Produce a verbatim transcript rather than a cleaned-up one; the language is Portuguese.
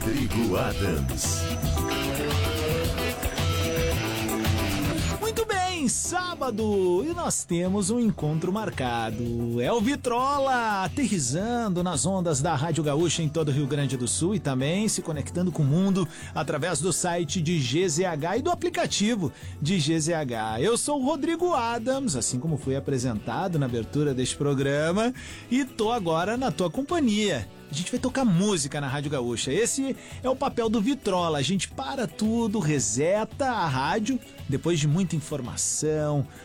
Rodrigo Adams. Muito bem, sábado, e nós temos um encontro marcado. É o Vitrola aterrissando nas ondas da Rádio Gaúcha em todo o Rio Grande do Sul e também se conectando com o mundo através do site de G Z H e do aplicativo de G Z H. Eu sou o Rodrigo Adams, assim como fui apresentado na abertura deste programa, e tô agora na tua companhia. A gente vai tocar música na Rádio Gaúcha. Esse é o papel do Vitrola. A gente para tudo, reseta a rádio, depois de muita informação,